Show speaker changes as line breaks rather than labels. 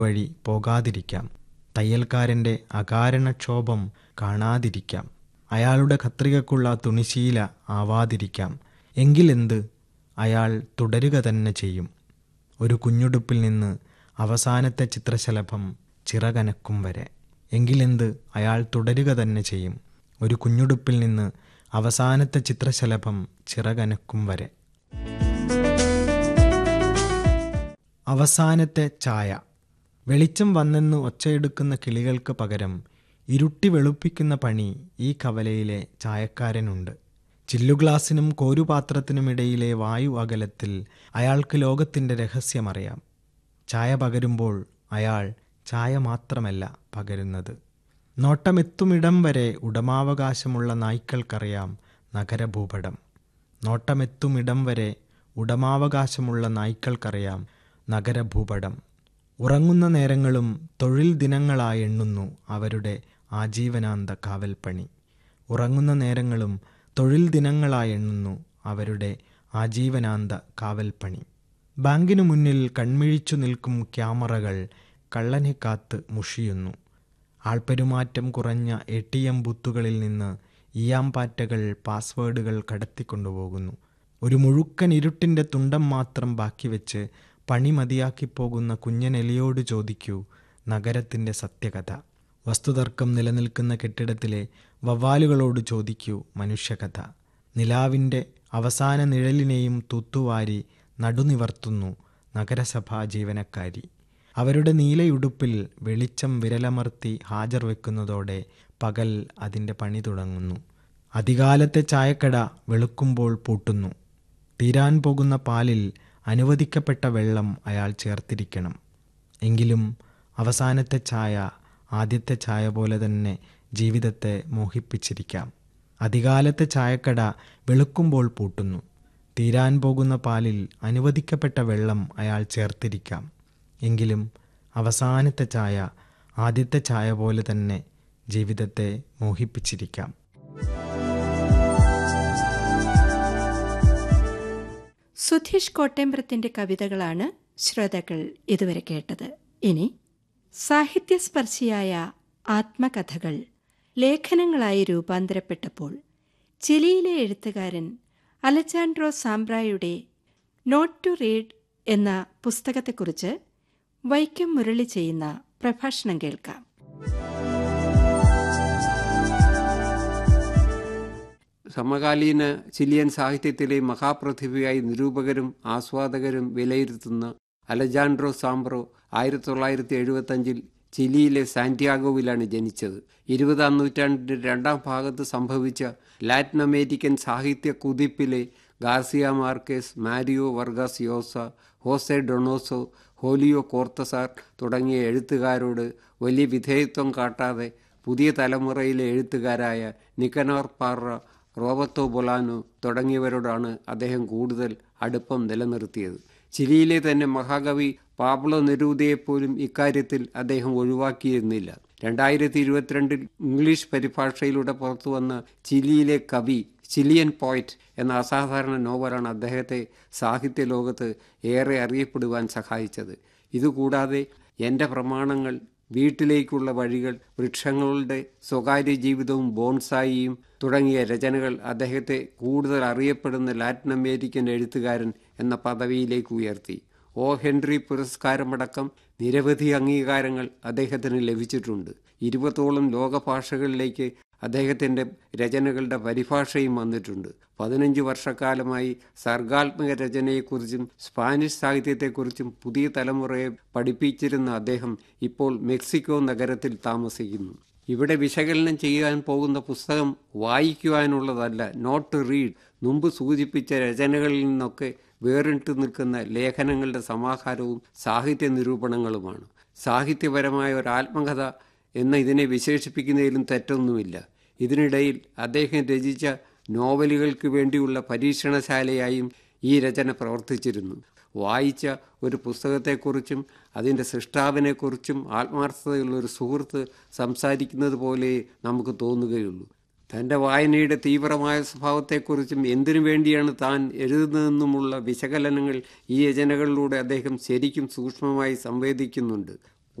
വഴി പോകാതിരിക്കാം. തയ്യൽക്കാരൻ്റെ അകാരണക്ഷോഭം കാണാതിരിക്കാം. അയാളുടെ കത്രികക്കുള്ള തുണിശീല ആവാതിരിക്കാം. എങ്കിലെന്ത്? അയാൾ തുടരുക തന്നെ ചെയ്യും. ഒരു കുഞ്ഞുടുപ്പിൽ നിന്ന് അവസാനത്തെ ചിത്രശലഭം ചിറകനക്കും വരെ. എങ്കിലെന്ത്? അയാൾ തുടരുക തന്നെ ചെയ്യും. ഒരു കുഞ്ഞുടുപ്പിൽ നിന്ന് അവസാനത്തെ ചിത്രശലഭം ചിറകനക്കും വരെ. അവസാനത്തെ ചായ. വെളിച്ചം വന്നെന്ന് ഒച്ചയെടുക്കുന്ന കിളികൾക്ക് പകരം ഇരുട്ടി വെളുപ്പിക്കുന്ന പണി ഈ കവലയിലെ ചായക്കാരനുണ്ട്. ചില്ലുഗ്ലാസിനും കോരുപാത്രത്തിനുമിടയിലെ വായു അകലത്തിൽ അയാൾക്ക് ലോകത്തിൻ്റെ രഹസ്യമറിയാം. ചായ പകരുമ്പോൾ അയാൾ ചായ മാത്രമല്ല പകരുന്നത്. നോട്ടമെത്തുമിടം വരെ ഉടമാവകാശമുള്ള നായ്ക്കൾക്കറിയാം നഗരഭൂപടം. നോട്ടമെത്തുമിടം വരെ ഉടമാവകാശമുള്ള നായ്ക്കൾക്കറിയാം നഗരഭൂപടം. ഉറങ്ങുന്ന നേരങ്ങളും തൊഴിൽ ദിനങ്ങളായി എണ്ണുന്നു അവരുടെ ആജീവനാന്ത കാവൽപ്പണി. ഉറങ്ങുന്ന നേരങ്ങളും തൊഴിൽ ദിനങ്ങളായി എണ്ണുന്നു അവരുടെ ആജീവനാന്ത കാവൽപ്പണി. ബാങ്കിനു മുന്നിൽ കൺമിഴിച്ചു നിൽക്കും ക്യാമറകൾ കള്ളനെ കാത്ത് മുഷിയുന്നു. ആൾപ്പെരുമാറ്റം കുറഞ്ഞ ATM ബൂത്തുകളിൽ നിന്ന് ഈയാംപാറ്റകൾ പാസ്വേഡുകൾ കടത്തിക്കൊണ്ടുപോകുന്നു. ഒരു മുഴുക്കൻ ഇരുട്ടിൻ്റെ തുണ്ടം മാത്രം ബാക്കി വെച്ച് പണി മതിയാക്കിപ്പോകുന്ന കുഞ്ഞനെലിയോട് ചോദിക്കൂ നഗരത്തിൻ്റെ സത്യകഥ. വസ്തുതർക്കം നിലനിൽക്കുന്ന കെട്ടിടത്തിലെ വവ്വാലുകളോട് ചോദിക്കൂ മനുഷ്യകഥ. നിലാവിൻ്റെ അവസാന നിഴലിനെയും തൂത്തുവാരി നടുനിവർത്തുന്നു നഗരസഭാ ജീവനക്കാരി. അവരുടെ നീലയുടുപ്പിൽ വെളിച്ചം വിരലമർത്തി ഹാജർ വെക്കുന്നതോടെ പകൽ അതിൻ്റെ പണി തുടങ്ങുന്നു. അതികാലത്തെ ചായക്കട വെളുക്കുമ്പോൾ പൂട്ടുന്നു. തീരാൻ പോകുന്ന പാലിൽ അനുവദിക്കപ്പെട്ട വെള്ളം അയാൾ ചേർത്തിരിക്കണം. എങ്കിലും അവസാനത്തെ ചായ ആദ്യത്തെ ചായ പോലെ തന്നെ ജീവിതത്തെ മോഹിപ്പിച്ചിരിക്കാം. അതികാലത്തെ ചായക്കട വെളുക്കുമ്പോൾ പൂട്ടുന്നു. തീരാൻ പോകുന്ന പാലിൽ അനുവദിക്കപ്പെട്ട വെള്ളം അയാൾ ചേർത്തിരിക്കാം. എങ്കിലും അവസാനത്തെ ചായ ആദ്യത്തെ ചായ പോലെ തന്നെ ജീവിതത്തെ മോഹിപ്പിച്ചിരിക്കാം.
സുധീഷ് കോട്ടേമ്പ്രത്തിൻ്റെ കവിതകളാണ് ശ്രോതാക്കൾ ഇതുവരെ കേട്ടത്. ഇനി സാഹിത്യസ്പർശിയായ ആത്മകഥകൾ ലേഖനങ്ങളായി രൂപാന്തരപ്പെട്ടപ്പോൾ ചിലിയിലെ എഴുത്തുകാരൻ അലജാൻഡ്രോ സാംബ്രായുടെ നോട്ട് ടു റീഡ് എന്ന പുസ്തകത്തെക്കുറിച്ച് വൈക്കം മുരളി ചെയ്യുന്ന പ്രഭാഷണം കേൾക്കാം.
സമകാലീന ചിലിയൻ സാഹിത്യത്തിലെ മഹാപ്രതിഭയായി നിരൂപകരും ആസ്വാദകരും വിലയിരുത്തുന്ന അലജാൻഡ്രോ സാംബ്രോ 1975 ചിലിയിലെ സാന്റിയാഗോവിലാണ് ജനിച്ചത്. 20-ാം നൂറ്റാണ്ടിൻ്റെ രണ്ടാം ഭാഗത്ത് സംഭവിച്ച ലാറ്റിൻ അമേരിക്കൻ സാഹിത്യ കുതിപ്പിലെ Garcia Marquez, Mario Vargas Llosa, Jose ഡൊണോസോ, ഹോലിയോ കോർത്തസാർ തുടങ്ങിയ എഴുത്തുകാരോട് വലിയ വിധേയത്വം കാട്ടാതെ പുതിയ തലമുറയിലെ എഴുത്തുകാരായ നിക്കനോർ പാർറ, റോബർട്ടോ ബൊലാനോ തുടങ്ങിയവരോടാണ് അദ്ദേഹം കൂടുതൽ അടുപ്പം നിലനിർത്തിയത്. ചിലിയിലെ തന്നെ മഹാകവി പാബ്ലോ നെരൂദയെപ്പോലും ഇക്കാര്യത്തിൽ അദ്ദേഹം ഒഴിവാക്കിയിരുന്നില്ല. 2022 ഇംഗ്ലീഷ് പരിഭാഷയിലൂടെ പുറത്തുവന്ന ചിലിയിലെ കവി, ചിലിയൻ പോയറ്റ് എന്ന അസാധാരണ നോവലാണ് അദ്ദേഹത്തെ സാഹിത്യ ലോകത്ത് ഏറെ അറിയപ്പെടുവാൻ സഹായിച്ചത്. ഇതുകൂടാതെ എൻ്റെ പ്രമാണങ്ങൾ, വീട്ടിലേക്കുള്ള വഴികൾ, വൃക്ഷങ്ങളുടെ സ്വകാര്യ ജീവിതവും ബോൺസായിയും തുടങ്ങിയ രചനകൾ അദ്ദേഹത്തെ കൂടുതൽ അറിയപ്പെടുന്ന ലാറ്റിൻ അമേരിക്കൻ എഴുത്തുകാരൻ എന്ന പദവിയിലേക്ക് ഉയർത്തി. ഒ. ഹെൻറി പുരസ്കാരമടക്കം നിരവധി അംഗീകാരങ്ങൾ അദ്ദേഹത്തിന് ലഭിച്ചിട്ടുണ്ട്. 20ഓളം ലോകഭാഷകളിലേക്ക് അദ്ദേഹത്തിൻ്റെ രചനകളുടെ പരിഭാഷയും വന്നിട്ടുണ്ട്. 15 വർഷക്കാലമായി സർഗാത്മക രചനയെക്കുറിച്ചും സ്പാനിഷ് സാഹിത്യത്തെക്കുറിച്ചും പുതിയ തലമുറയെ പഠിപ്പിച്ചിരുന്ന അദ്ദേഹം ഇപ്പോൾ മെക്സിക്കോ നഗരത്തിൽ താമസിക്കുന്നു. ഇവിടെ വിശകലനം ചെയ്യാൻ പോകുന്ന പുസ്തകം വായിക്കുവാനുള്ളതല്ല, നോട്ട് ടു റീഡ്. മുമ്പ് സൂചിപ്പിച്ച രചനകളിൽ നിന്നൊക്കെ വേറിട്ട് നിൽക്കുന്ന ലേഖനങ്ങളുടെ സമാഹാരവും സാഹിത്യ നിരൂപണങ്ങളുമാണ്. സാഹിത്യപരമായ ഒരു ആത്മകഥ എന്ന ഇതിനെ വിശേഷിപ്പിക്കുന്നതിലും തെറ്റൊന്നുമില്ല. ഇതിനിടയിൽ അദ്ദേഹം രചിച്ച നോവലുകൾക്ക് വേണ്ടിയുള്ള പരീക്ഷണശാലയായും ഈ രചന പ്രവർത്തിച്ചിരുന്നു. വായിച്ച ഒരു പുസ്തകത്തെക്കുറിച്ചും അതിൻ്റെ സൃഷ്ടാവിനെക്കുറിച്ചും ആത്മാർത്ഥതയുള്ളൊരു സുഹൃത്ത് സംസാരിക്കുന്നത് പോലെ നമുക്ക് തോന്നുകയുള്ളൂ. തൻ്റെ വായനയുടെ തീവ്രമായ സ്വഭാവത്തെക്കുറിച്ചും എന്തിനു വേണ്ടിയാണ് താൻ എഴുതുന്നതെന്നുമുള്ള വിശകലനങ്ങൾ ഈ രചനകളിലൂടെ അദ്ദേഹം ശരിക്കും സൂക്ഷ്മമായി സംവേദിക്കുന്നുണ്ട്.